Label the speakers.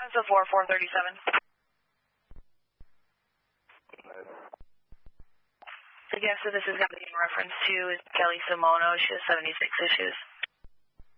Speaker 1: That's a 437. The guest that this is going to be in reference to is Kelly Simono. She has 76 issues.